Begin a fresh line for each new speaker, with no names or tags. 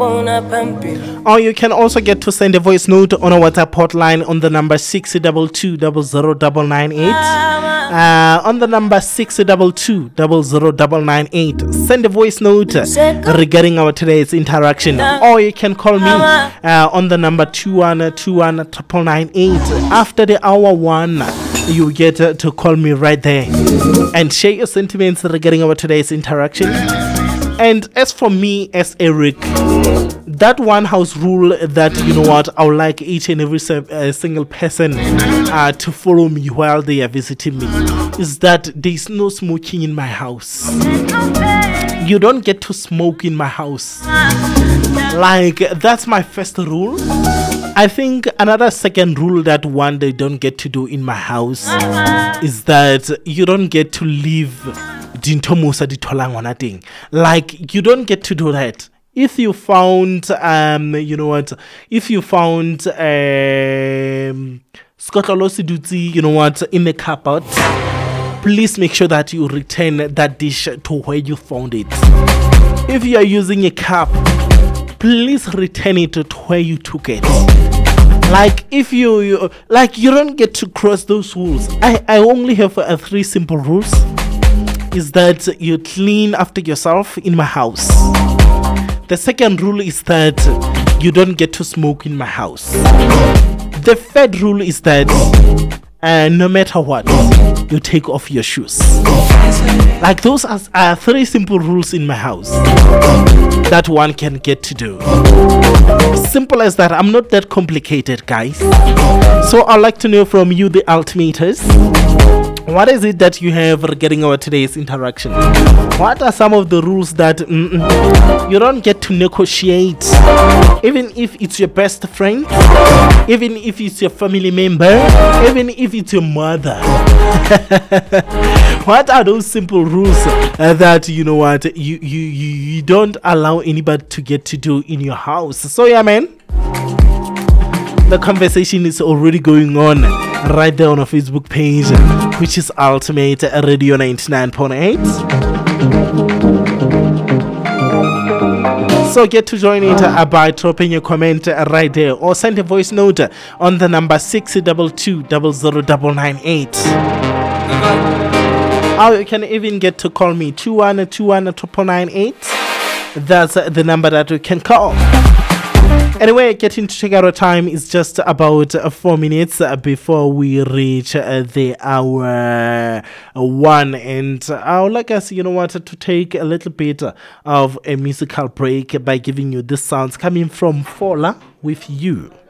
Or you can also get to send a voice note on a WhatsApp hotline on the number 622000998. On the number 622000998. Send a voice note regarding our today's interaction. Or you can call me on the number 21219998. After the hour 1, you get to call me right there and share your sentiments regarding our today's interaction. And as for me, as Eric, that one house rule that, you know what, I would like each and every single person to follow me while they are visiting me is that there is no smoking in my house. You don't get to smoke in my house. Like, that's my first rule. I think another second rule that one they don't get to do in my house is that you don't get to leave like, you don't get to do that. If you found you know what, if you found skotlolosidutsi, you know what, in the cupboard, please make sure that you return that dish to where you found it. If you are using a cup, please return it to where you took it. Like, if you like, you don't get to cross those rules. I only have 3 simple rules. Is that you clean after yourself in my house. The second rule is that you don't get to smoke in my house. The third rule is that no matter what, you take off your shoes. Like, those are 3 simple rules in my house that one can get to do. Simple as that. I'm not that complicated, guys. So I'd like to know from you, the ultimators, what is it that you have regarding our today's interaction? What are some of the rules that you don't get to negotiate? Even if it's your best friend, even if it's your family member, even if it's your mother. What are those simple rules that, you know what, you don't allow anybody to get to do in your house? So yeah, man, the conversation is already going on right there on our Facebook page, which is Ultimate Radio 99.8. So get to join it by dropping your comment right there, or send a voice note on the number 622000998. Or you can even get to call me 21219998. That's the number that you can call. Anyway, getting to check out our time is just about 4 minutes before we reach the hour 1, and I would like us, you know what, to take a little bit of a musical break by giving you the sounds coming from Fola with You.